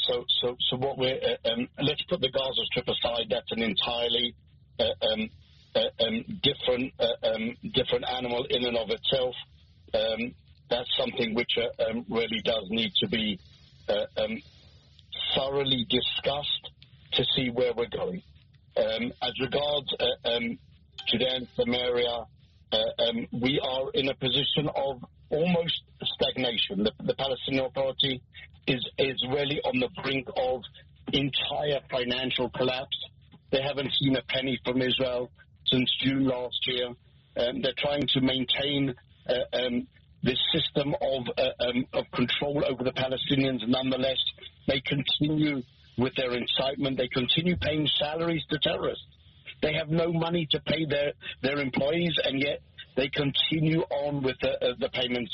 So what we're let's put the Gaza Strip aside. That's an entirely different animal in and of itself. That's something which really does need to be thoroughly discussed to see where we're going. As regards Judea and Samaria, we are in a position of almost stagnation. The Palestinian Authority is really on the brink of entire financial collapse. They haven't seen a penny from Israel since June last year. They're trying to maintain this system of control over the Palestinians. Nonetheless, they continue with their incitement. They continue paying salaries to terrorists. They have no money to pay their employees, and yet they continue on with the payments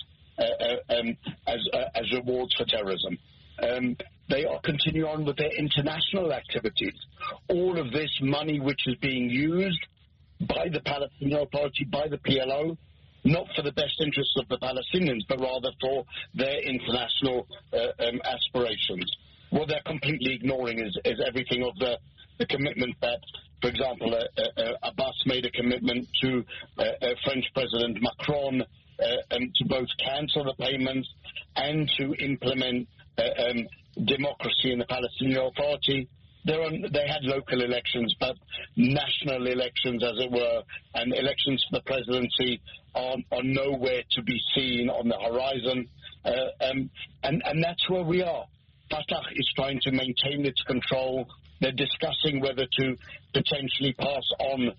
as rewards for terrorism. They are continuing on with their international activities. All of this money which is being used by the Palestinian Authority, by the PLO, not for the best interests of the Palestinians, but rather for their international aspirations. What they're completely ignoring is everything of the commitment that, for example, Abbas made a commitment to French President Macron to both cancel the payments and to implement democracy in the Palestinian Authority. They had local elections, but national elections, as it were, and elections for the presidency are nowhere to be seen on the horizon. And that's where we are. Fatah is trying to maintain its control. They're discussing whether to potentially pass on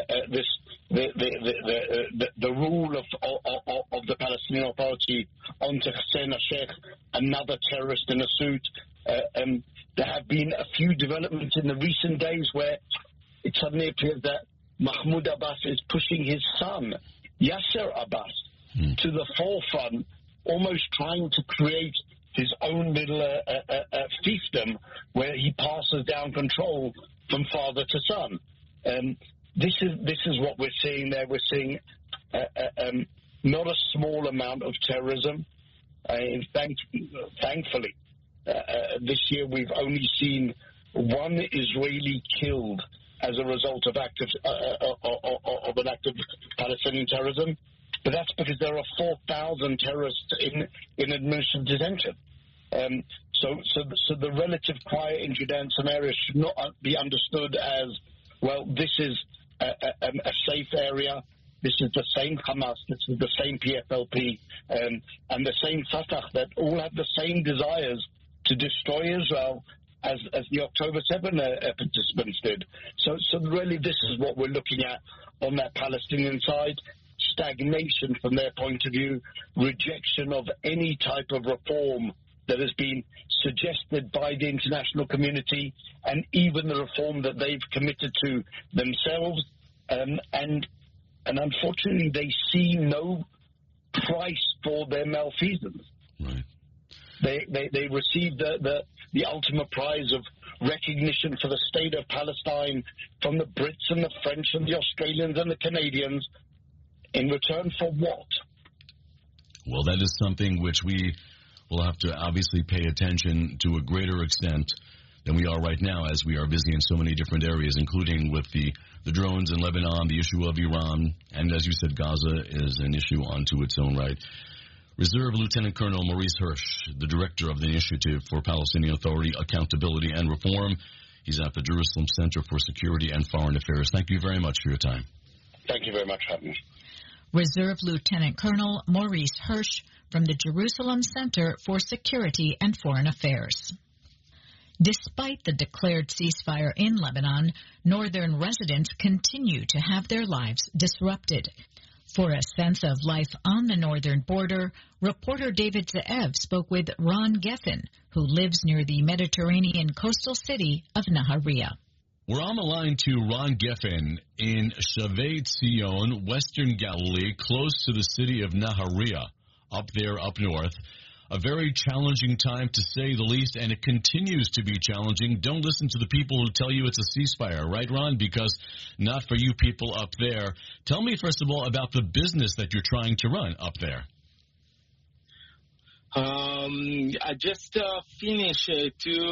the rule of the Palestinian Authority onto Hussein al-Sheikh, another terrorist in a suit. There have been a few developments in the recent days where it suddenly appears that Mahmoud Abbas is pushing his son, Yasser Abbas, to the forefront, almost trying to create his own little fiefdom where he passes down control from father to son. This is what we're seeing there. We're seeing not a small amount of terrorism. Thankfully, this year we've only seen one Israeli killed as a result of an act of Palestinian terrorism. But that's because there are 4,000 terrorists in administrative detention. So the relative quiet in Judea and Samaria should not be understood as, well, this is a safe area. This is the same Hamas, this is the same PFLP, and the same Fatah that all have the same desires to destroy Israel as the October 7 participants did. So really this is what we're looking at on that Palestinian side. Stagnation from their point of view, rejection of any type of reform that has been suggested by the international community, and even the reform that they've committed to themselves. And unfortunately, they see no price for their malfeasance. Right. They received the ultimate prize of recognition for the state of Palestine from the Brits and the French and the Australians and the Canadians. In return for what? Well, that is something which we will have to obviously pay attention to a greater extent than we are right now, as we are busy in so many different areas, including with the drones in Lebanon, the issue of Iran, and as you said, Gaza is an issue unto its own right. Reserve Lieutenant Colonel Maurice Hirsch, the director of the Initiative for Palestinian Authority, Accountability and Reform. He's at the Jerusalem Center for Security and Foreign Affairs. Thank you very much for your time. Thank you very much for having me. Reserve Lieutenant Colonel Maurice Hirsch from the Jerusalem Center for Security and Foreign Affairs. Despite the declared ceasefire in Lebanon, northern residents continue to have their lives disrupted. For a sense of life on the northern border, reporter David Ze'ev spoke with Ron Geffen, who lives near the Mediterranean coastal city of Nahariya. We're on the line to Ron Geffen in Shavei Tzion, Western Galilee, close to the city of Nahariya, up there, up north. A very challenging time, to say the least, and it continues to be challenging. Don't listen to the people who tell you it's a ceasefire, right, Ron? Because not for you people up there. Tell me, first of all, about the business that you're trying to run up there. I just finished 2